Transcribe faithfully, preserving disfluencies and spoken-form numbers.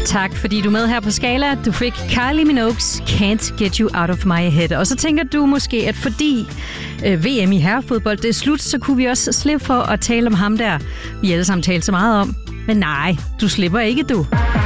Tak, fordi du er med her på Skala. Du fik Kylie Minogue's Can't Get You Out of My Head. Og så tænker du måske, at fordi øh, V M i herrefodbold det er slut, så kunne vi også slippe for at tale om ham der, vi alle sammen talte så meget om. Men nej, du slipper ikke, du.